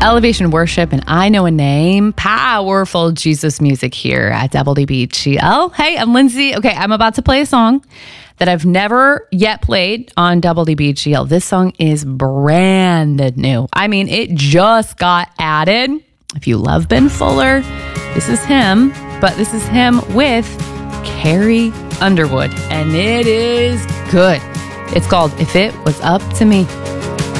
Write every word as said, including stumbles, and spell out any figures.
Elevation Worship and I Know a Name, powerful Jesus music here at W D B G L. Hey, I'm Lindsay. Okay, I'm about to play a song that I've never yet played on W D B G L. This song is brand new. I mean, it just got added. If you love Ben Fuller, this is him, but this is him with Carrie Underwood, and it is good. It's called If It Was Up to Me.